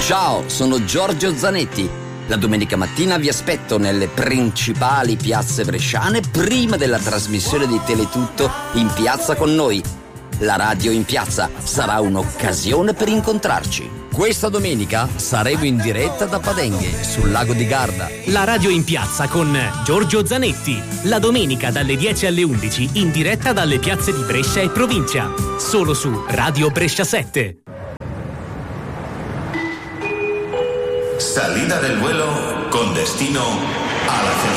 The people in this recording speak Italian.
Ciao, sono Giorgio Zanetti. La domenica mattina vi aspetto nelle principali piazze bresciane prima della trasmissione di Teletutto in piazza con noi. La radio in piazza sarà un'occasione per incontrarci. Questa domenica saremo in diretta da Padenghe, sul lago di Garda. La radio in piazza con Giorgio Zanetti. La domenica dalle 10 alle 11 in diretta dalle piazze di Brescia e provincia. Solo su Radio Brescia 7. Salida del vuelo con destino a la